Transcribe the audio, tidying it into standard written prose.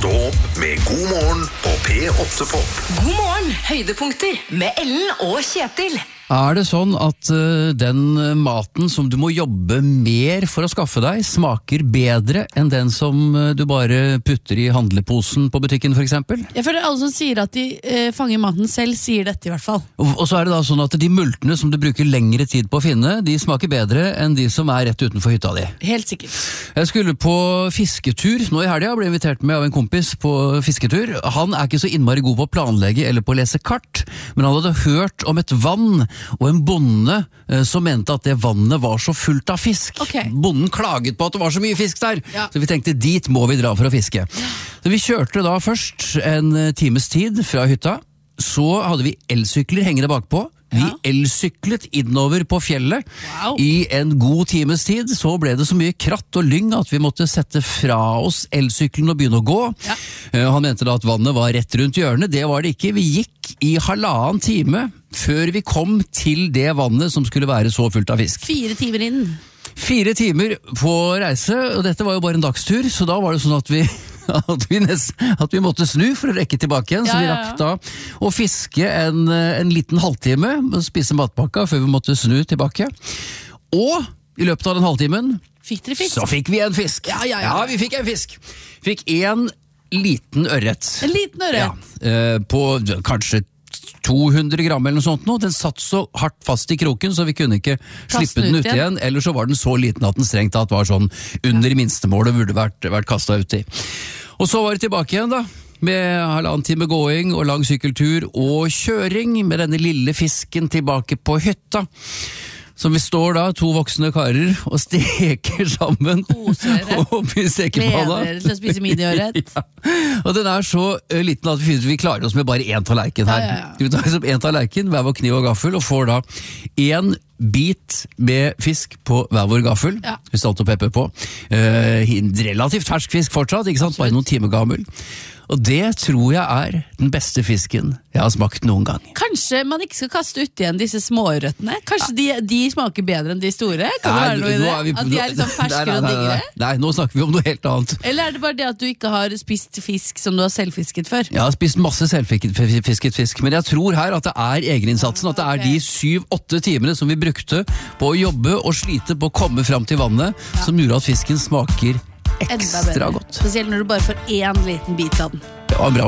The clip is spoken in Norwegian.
Stå opp med God morgen på P8 Pop. God morgen, høydepunkter med Ellen og Kjetil. Er det sånn at den maten som du må jobbe mer for å skaffe deg, smaker bedre enn den som du bare putter i handleposen på butikken for eksempel? Jeg føler alle som sier at de fanger maten selv, sier dette i hvert fall. Og så er det da sånn at de multene som du bruker lengre tid på å finne, de smaker bedre enn de som er rett utenfor hytta di. Helt sikkert. Jeg skulle på fisketur nå i helga, ble invitert med av en kompis på fisketur. Han er ikke så innmari god på å planlegge eller på å lese kart, men han hadde hørt om et vann og en bonde som mente at det vannet var så fullt av fisk. Okay. Bonden klaget på at det var så mye fisk der, ja. Så vi tenkte dit må vi dra for å fiske. Så vi kjørte da først en times tid fra hytta, så hadde vi elsykler hengende bakpå. Vi elsyklet innover på fjellet. Wow. I en god times tid så ble det så mye kratt og lyng at vi måtte sette fra oss elsykkelen og begynne å gå. Ja. Han mente da at vannet var rett rundt hjørnet. Det var det ikke. Vi gikk i 1,5 time før vi kom til det vannet som skulle være så fullt av fisk. 4 timer inn. 4 timer på reise, og dette var jo bare en dagstur, så da var det sånn at vi måtte snu for å rekke tilbake igjen, så vi rakk da å fiske en liten halvtime, og spise matpakka før vi måtte snu tilbake. Og i løpet av den halvtimen Fikk dere fisk? Så fikk vi en fisk. Ja, vi fikk en fisk. Fikk en liten ørret. En liten ørret? Ja, på kanskje 200 gram eller noe sånt nå. Den satt så hardt fast i kroken, så vi kunne ikke slippe den ut igjen. Eller så var den så liten at den strengt tatt var sånn under minstemålet og burde vært kastet ut i. Og så var det tilbake igjen da, med 1,5 time gåing og lang sykkeltur og kjøring med denne lille fisken tilbake på hytta. Som vi står da, 2 voksne karer, og steker sammen. Oppi stekepanna. Gleder til å spise mini-ørret. Ja. Og den er så liten at vi klarer oss med bare 1 tallerken her. Vi tar liksom 1 tallerken, hver vår kniv og gaffel, og får da 1 bit med fisk på hver vår gaffel. Med salt og pepper på. Relativt fersk fisk fortsatt, ikke sant? Bare noen timer gammel. Og det tror jeg er den beste fisken jeg har smakt noen gang. Kanskje man ikke skal kaste ut igjen disse småørretene? Kanskje de smaker bedre enn de store? Kan det være noe i det? At de er liksom ferskere og diggere? Nei, nå snakker vi om noe helt annet. Eller er det bare det at du ikke har spist fisk som du har selvfisket før? Jeg har spist masse selvfisket fisk, men jeg tror her at det er egeninnsatsen, at det er de 7-8 timene som vi brukte på å jobbe og slite på å komme fram til vannet, som gjorde at fisken smaker ekstra godt. Spesielt når du bare får 1 liten bit av den. Det var bra.